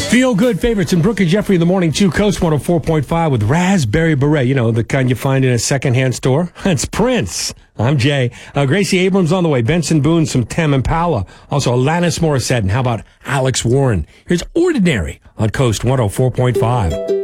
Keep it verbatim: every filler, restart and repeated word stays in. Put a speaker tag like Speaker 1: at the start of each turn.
Speaker 1: Feel good favorites in Brooke and Jeffrey in the morning, too. Coast one oh four point five with Raspberry Beret. You know, the kind you find in a secondhand store. It's Prince. I'm Jay. Uh, Gracie Abrams on the way. Benson Boone, some Tame Impala. Also, Alanis Morissette. And how about Alex Warren? Here's Ordinary on Coast one oh four point five.